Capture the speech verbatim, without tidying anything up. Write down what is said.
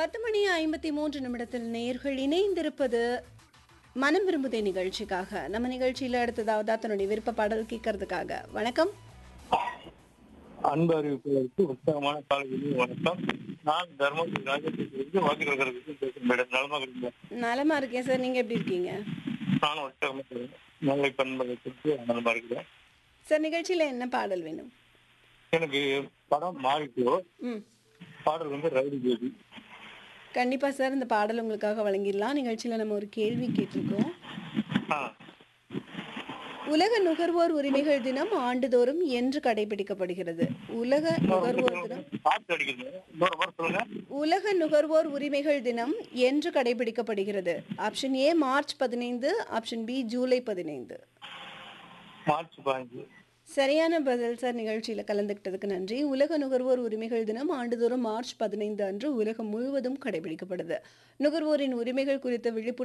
பத்து மணி ஐம்பத்தி மூன்று நிமிடத்தில் நேர்கள் இணைந்திருப்பது மனம் விரும்புதே நிகழ்ச்சிக்காக. நம்ம நிகழ்ச்சியில அடுத்ததாவது தன்னுடைய விருப்ப பாடல் கேட்கறதுக்காக. வணக்கம். அன்பு அறிவிப்புகளுக்கு உற்சாகமான காலையில் வணக்கம். நான் தர்மபுரி ராஜேந்திரத்திலிருந்து வாக்குகளுக்கு பேசும் மேடம். நலமாக இருக்கேன். நலமா இருக்கேன் சார். நீங்க எப்படி இருக்கீங்க? நானும் உற்சாகமா இருக்கிறேன். நல்ல பண்பலை குறித்து ஆனந்தமா இருக்கிறேன். சார், நிகழ்ச்சியில என்ன பாடல் வேணும்? எனக்கு படம் மாறிக்கோ, ம் பாடல் வந்து ரவுடி பேபி. கண்டிப்பா சார், இந்த பாடல் உங்களுக்காக வழங்கிடலாம். நிகழ்ச்சியில நம்ம ஒரு கேள்வி கேட்டிருக்கோம். ஆ, உலக நுகர்வோர் உரிமைகள் தினம் ஆண்டுதோறும் என்று கடைபிடிக்கப்படுகிறது? உலக நுகர்வோர் தினம் காத்து அடிக்குது. இன்னொரு முறை சொல்லுங்க. உலக நுகர்வோர் உரிமைகள் தினம் என்று கடைபிடிக்கப்படுகிறது? ஆப்ஷன் ஏ மார்ச் பதினைந்து, ஆப்ஷன் பி ஜூலை பதினைந்து. மார்ச் பதினஞ்சு. சரியான பதில் சார். நிகழ்ச்சியில கலந்துக்கிட்டதுக்கு நன்றி. உலக நுகர்வோர் உரிமைகள் தினம் ஆண்டுதோறும் மார்ச் பதினைந்து அன்று உலகம் முழுவதும் கடைபிடிக்கப்படுது. நுகர்வோரின் உரிமைகள் குறித்த விழிப்புணர்வு